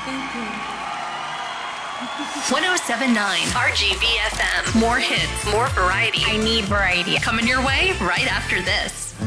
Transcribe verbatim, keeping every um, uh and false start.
Thank you. ten seventy-nine R G V F M. More hits, more variety. I need variety. Coming your way right after this.